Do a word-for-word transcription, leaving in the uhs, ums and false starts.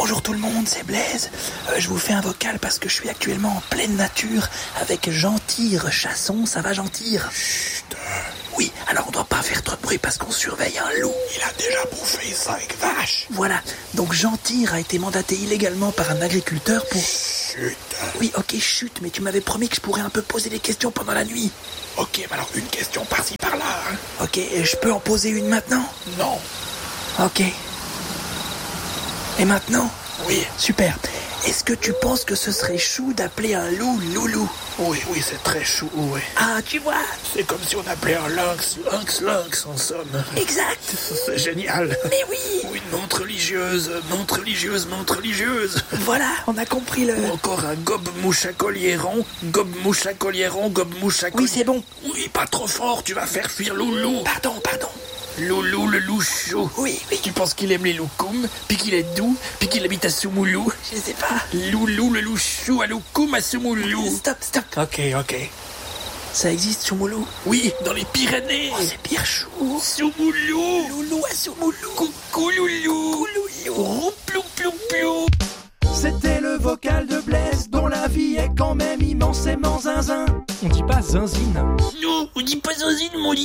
Bonjour tout le monde, c'est Blaise. Euh, je vous fais un vocal parce que je suis actuellement en pleine nature avec Gentire Chasson, ça va Gentire? Chut. Oui, alors on doit pas faire trop de bruit parce qu'on surveille un loup. Il a déjà bouffé cinq vaches. Voilà, donc Gentire a été mandaté illégalement par un agriculteur pour... Chut. Oui, ok, chut, mais tu m'avais promis que je pourrais un peu poser des questions pendant la nuit. Ok, mais alors une question par-ci par-là. Hein. Ok, et je peux en poser une maintenant? Non. Ok. Et maintenant? Oui. Super. Est-ce que tu penses que ce serait chou d'appeler un loup loulou? Oui, oui, c'est très chou, oui. Ah, tu vois? C'est comme si on appelait un lynx, lynx, lynx, en somme. Exact. C'est génial. Mais oui. Ou une menthe religieuse, menthe religieuse, menthe religieuse. Voilà, on a compris le... Ou encore un gobe-mouche à collier rond, gobe-mouche à collier rond, gobe-mouche à collier... Oui, c'est bon. Oui, pas trop fort, tu vas faire fuir Loulou. Pardon, pardon. Loulou, le loup chaud. Oui, oui. Tu penses qu'il aime les loukoums, puis qu'il est doux, puis qu'il habite à Soumoulou? Je sais pas. Loulou, le loup chou à loukoum à Soumoulou. Stop, stop. Ok, ok. Ça existe, Soumoulou? Oui, dans les Pyrénées. Oh, c'est pire chou. Soumoulou. Loulou à Soumoulou. Coucou Loulou. Coucou Loulou. Rouplou, plou, plou. C'était le vocal de Blaise, dont la vie est quand même immensément zinzin. On dit pas zinzine. Non, on dit pas zozine, mon lit.